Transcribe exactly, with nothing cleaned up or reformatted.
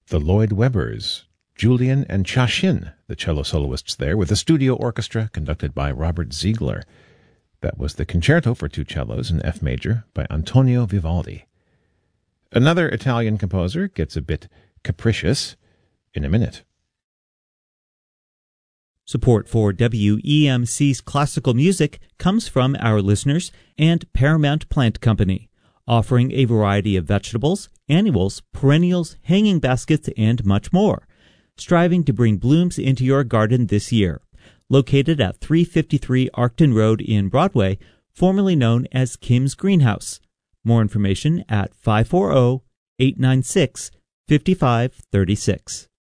the Lloyd Webbers, Julian and Chashin, the cello soloists there, with a studio orchestra conducted by Robert Ziegler. That was the Concerto for Two Cellos in F major by Antonio Vivaldi. Another Italian composer gets a bit capricious in a minute. Support for W E M C's classical music comes from our listeners and Paramount Plant Company, offering a variety of vegetables, annuals, perennials, hanging baskets, and much more, striving to bring blooms into your garden this year. Located at three fifty-three Arcton Road in Broadway, formerly known as Kim's Greenhouse. More information at five four zero, eight nine six, five five three six.